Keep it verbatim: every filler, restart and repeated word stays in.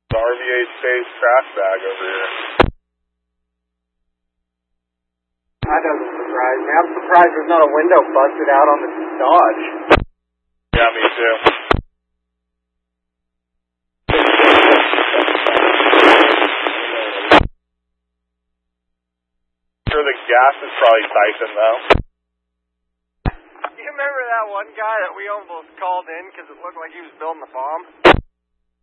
The R V eight space trash bag over here. That doesn't surprise me. I'm surprised there's not a window busted out on the Dodge. Yeah, me too. Sure, the gas is probably Tyson though. You remember that one guy that we almost called in because it looked like he was building a bomb?